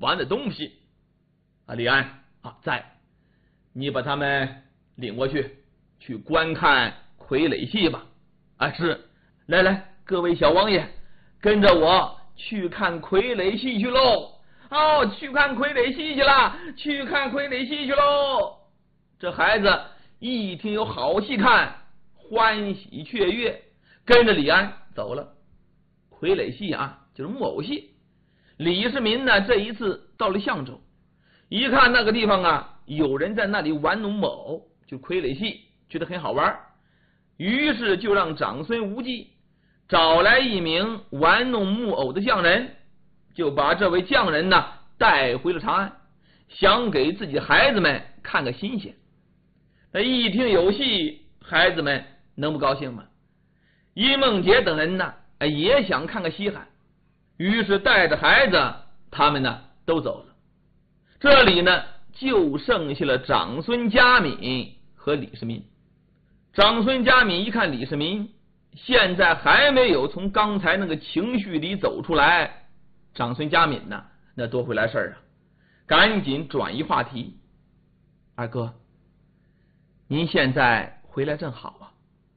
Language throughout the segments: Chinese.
欢的东西。李安在，你把他们领过去观看傀儡戏吧。是，来，各位小王爷，跟着我去看傀儡戏去喽！去看傀儡戏去了，去看傀儡戏去喽！这孩子一听有好戏看，欢喜雀跃，跟着李安走了。傀儡戏就是木偶戏。李世民呢，这一次到了相州，一看那个地方有人在那里玩弄木偶，就傀儡戏，觉得很好玩，于是就让长孙无忌找来一名玩弄木偶的匠人，就把这位匠人呢带回了长安，想给自己孩子们看个新鲜。一听有戏，孩子们能不高兴吗？殷梦洁等人呢也想看个稀罕，于是带着孩子他们呢都走了。这里呢就剩下了长孙嘉敏和李世民。长孙嘉敏一看李世民现在还没有从刚才那个情绪里走出来，长孙嘉敏呢那多回来事赶紧转移话题。二哥，您现在回来正好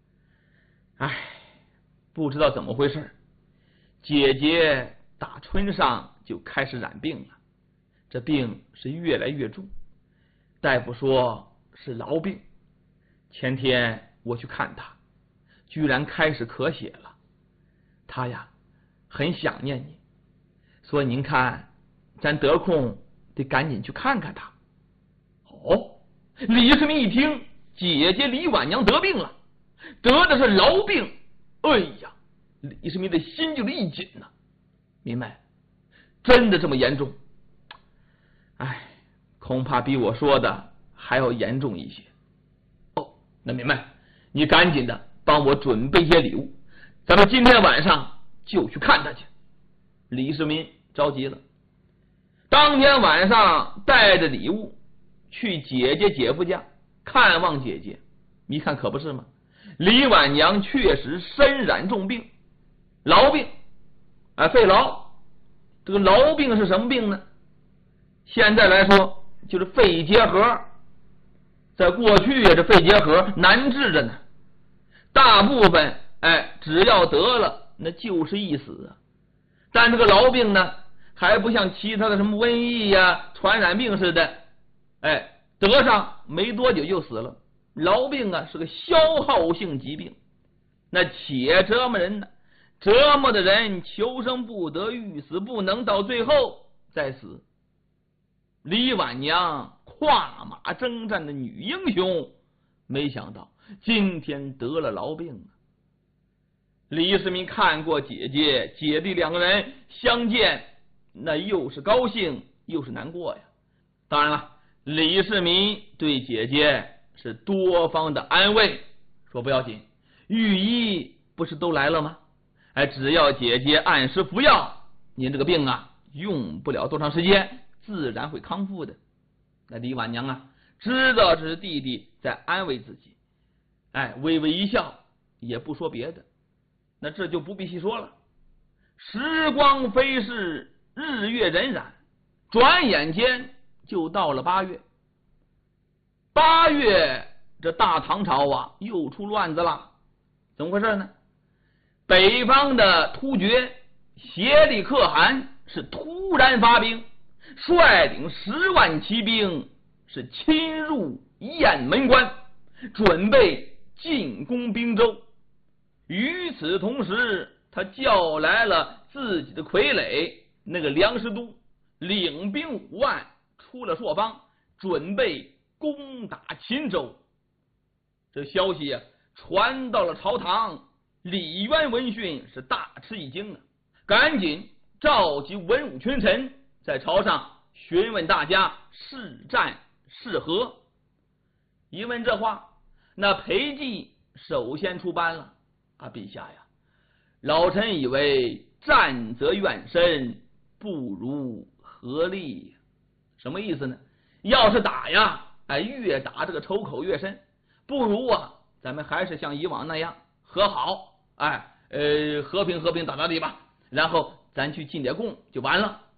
不知道怎么回事，姐姐打春上就开始染病了，这病是越来越重，大夫说是痨病。前天我去看她，居然开始咳血了，她很想念你，所以您看咱得空得赶紧去看看她。李世民一听姐姐李婉娘得病了，得的是痨病，李世民的心就是一紧明白，真的这么严重？恐怕比我说的还要严重一些。那明白，你赶紧的帮我准备些礼物，咱们今天晚上就去看他去。李世民着急了，当天晚上带着礼物去姐姐姐夫家看望姐姐。你看可不是吗？李婉娘确实身染重病，痨病肺痨。这个痨病是什么病呢？现在来说就是肺结核，在过去这肺结核难治着呢，大部分只要得了那就是一死但这个痨病呢还不像其他的什么瘟疫传染病似的得上没多久就死了。痨病是个消耗性疾病，那且折磨人呢，折磨的人求生不得，欲死不能，到最后再死。李婉娘跨马征战的女英雄，没想到今天得了痨病李世民看过姐姐姐弟两个人相见，那又是高兴又是难过呀。当然了，李世民对姐姐是多方的安慰，说不要紧，御医不是都来了吗？只要姐姐按时服药，您这个病用不了多长时间自然会康复的。那李婉娘知道这是弟弟在安慰自己，微微一笑，也不说别的。那这就不必细说了。时光飞逝，日月荏苒，转眼间就到了8月。8月这大唐朝又出乱子了。怎么回事呢？北方的突厥颉利可汗是突然发兵，率领10万骑兵是侵入雁门关，准备进攻滨州。与此同时，他叫来了自己的傀儡那个梁师都，领兵5万出了朔方，准备攻打秦州。这消息传到了朝堂，李渊闻讯是大吃一惊赶紧召集文武群臣在朝上询问大家是战是和。一问这话，那裴寂首先出班了陛下老臣以为战则怨身，不如和力。什么意思呢？要是打越打这个仇口越深，不如咱们还是像以往那样和好，和平打打理吧，然后咱去进点贡就完了。